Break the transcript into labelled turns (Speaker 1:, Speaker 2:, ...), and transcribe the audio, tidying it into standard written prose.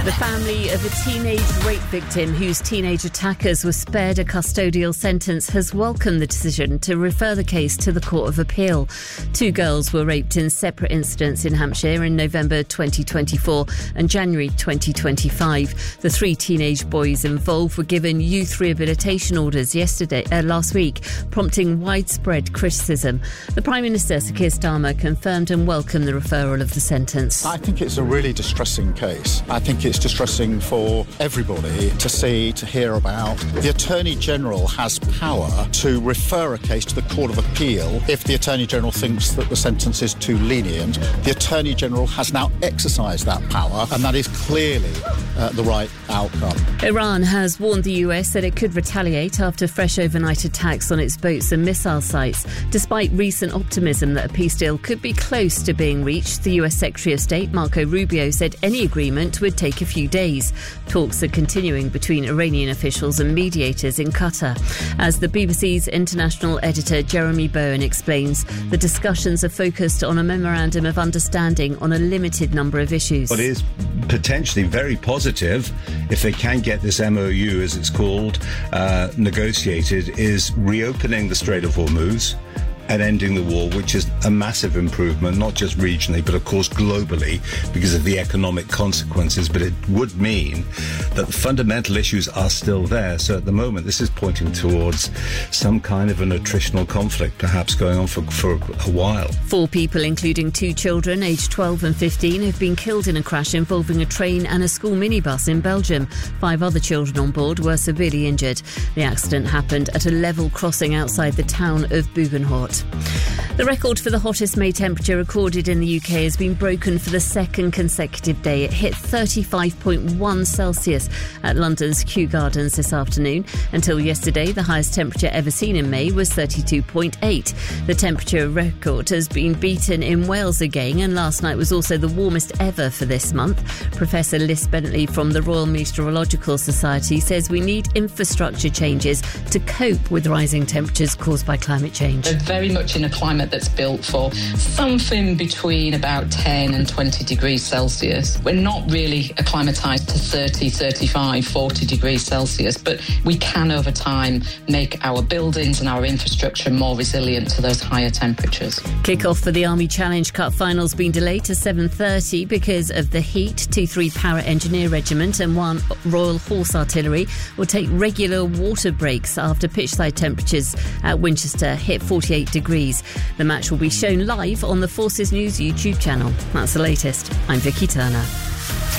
Speaker 1: The family of a teenage rape victim whose teenage attackers were spared a custodial sentence has welcomed the decision to refer the case to the Court of Appeal. 2 girls were raped in separate incidents in Hampshire in November 2024 and January 2025. The 3 teenage boys involved were given youth rehabilitation orders last week, prompting widespread criticism. The Prime Minister, Sir Keir Starmer, confirmed and welcomed the referral of the sentence.
Speaker 2: I think it's a really distressing case. I think it's distressing for everybody to see, to hear about. The Attorney General has power to refer a case to the Court of Appeal if the Attorney General thinks that the sentence is too lenient. The Attorney General has now exercised that power, and that is clearly the right outcome.
Speaker 1: Iran has warned the US that it could retaliate after fresh overnight attacks on its boats and missile sites. Despite recent optimism that a peace deal could be close to being reached, the US Secretary of State Marco Rubio said any agreement would take a few days. Talks are continuing between Iranian officials and mediators in Qatar. As the BBC's international editor Jeremy Bowen explains, the discussions are focused on a memorandum of understanding on a limited number of issues.
Speaker 3: What is potentially very positive, if they can get this MOU, as it's called, negotiated, is reopening the Strait of Hormuz and ending the war, which is a massive improvement, not just regionally, but of course globally, because of the economic consequences. But it would mean that the fundamental issues are still there. So at the moment, this is pointing towards some kind of an attritional conflict, perhaps going on for a while.
Speaker 1: 4 people, including 2 children aged 12 and 15, have been killed in a crash involving a train and a school minibus in Belgium. 5 other children on board were severely injured. The accident happened at a level crossing outside the town of Bugenhout. The record for the hottest May temperature recorded in the UK has been broken for the second consecutive day. It hit 35.1 Celsius at London's Kew Gardens this afternoon. Until yesterday, the highest temperature ever seen in May was 32.8. The temperature record has been beaten in Wales again, and last night was also the warmest ever for this month. Professor Liz Bentley from the Royal Meteorological Society says we need infrastructure changes to cope with rising temperatures caused by climate change.
Speaker 4: We're very much in a climate that's built for something between about 10 and 20 degrees Celsius. We're not really acclimatised to 30, 35, 40 degrees Celsius, but we can over time make our buildings and our infrastructure more resilient to those higher temperatures.
Speaker 1: Kick-off for the Army Challenge Cup finals been delayed to 7:30 because of the heat. 2-3 Para Engineer Regiment and 1 Royal Horse Artillery will take regular water breaks after pitchside temperatures at Winchester hit 48 degrees. The match will be shown live on the Forces News YouTube channel. That's the latest. I'm Vicky Turner.